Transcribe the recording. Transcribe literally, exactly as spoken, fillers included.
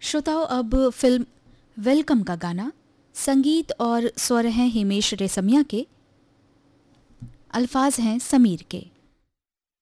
श्रोताओं, अब film welcome का गाना, संगीत और स्वर हैं हिमेश रेशमिया के, अल्फाज हैं समीर के।